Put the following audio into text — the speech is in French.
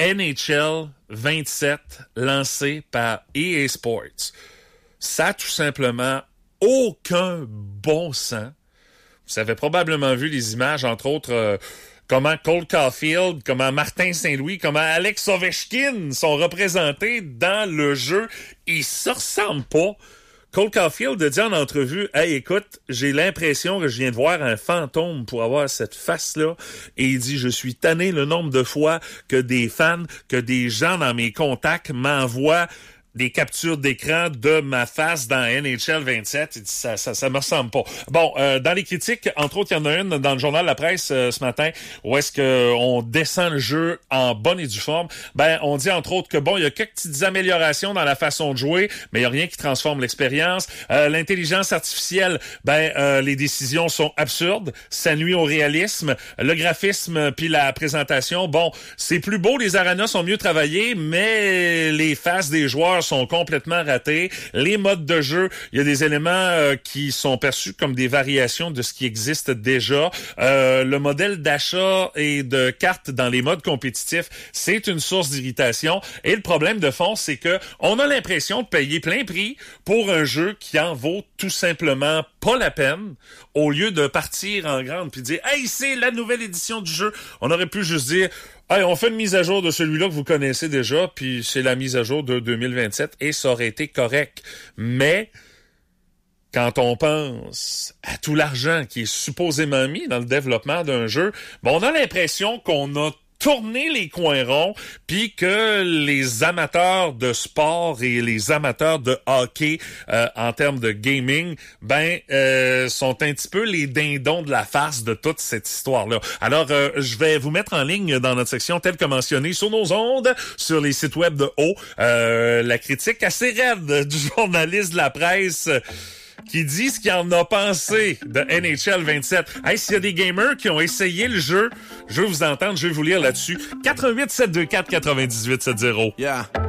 NHL 27 lancé par EA Sports. Ça a tout simplement aucun bon sens. Vous avez probablement vu les images, entre autres, comment Cole Caulfield, comment Martin Saint-Louis, comment Alex Ovechkin sont représentés dans le jeu. Ils se ressemblent pas. Cole Caulfield a dit en entrevue, « Hey, écoute, j'ai l'impression que je viens de voir un fantôme pour avoir cette face-là. » Et il dit, « Je suis tanné le nombre de fois que des fans, que des gens dans mes contacts m'envoient des captures d'écran de ma face dans NHL 27. Il dit, ça me ressemble pas. Bon, dans les critiques, entre autres, il y en a une dans le journal La Presse ce matin, où est-ce qu'on descend le jeu en bonne et due forme. Ben, on dit entre autres que bon, il y a quelques petites améliorations dans la façon de jouer, mais il y a rien qui transforme l'expérience. L'intelligence artificielle, les décisions sont absurdes, ça nuit au réalisme. Le graphisme puis la présentation, bon, c'est plus beau, les arenas sont mieux travaillés, mais les faces des joueurs sont complètement ratés. Les modes de jeu, il y a des éléments qui sont perçus comme des variations de ce qui existe déjà. Le modèle d'achat et de cartes dans les modes compétitifs, c'est une source d'irritation. Et le problème de fond, c'est que on a l'impression de payer plein prix pour un jeu qui en vaut tout simplement pas la peine, au lieu de partir en grande puis dire « Hey, c'est la nouvelle édition du jeu ». On aurait pu juste dire « Hey, on fait une mise à jour de celui-là que vous connaissez déjà, puis c'est la mise à jour de 2027 et ça aurait été correct. » Mais quand on pense à tout l'argent qui est supposément mis dans le développement d'un jeu, on a l'impression qu'on a tourner les coins ronds, puis que les amateurs de sport et les amateurs de hockey en termes de gaming, sont un petit peu les dindons de la farce de toute cette histoire-là. Alors, je vais vous mettre en ligne dans notre section, telle que mentionnée sur nos ondes, sur les sites web de haut, la critique assez raide du journaliste de La Presse qui dit ce qu'il en a pensé de NHL 27. Hey, s'il y a des gamers qui ont essayé le jeu, je veux vous entendre, je vais vous lire là-dessus. 88 724 98 70. Yeah.